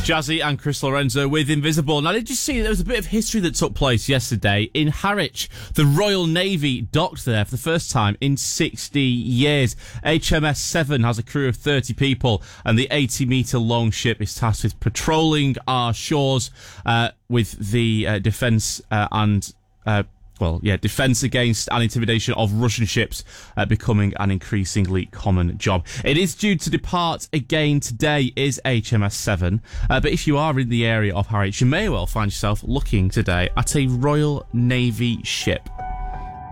Jazzy and Chris Lorenzo with Invisible. Now, did you see there was a bit of history that took place yesterday in Harwich? The Royal Navy docked there for the first time in 60 years. HMS Severn has a crew of 30 people, and the 80-metre long ship is tasked with patrolling our shores with the defence defence against and intimidation of Russian ships becoming an increasingly common job. It is due to depart again today, is HMS Severn. But if you are in the area of Harwich, you may well find yourself looking today at a Royal Navy ship.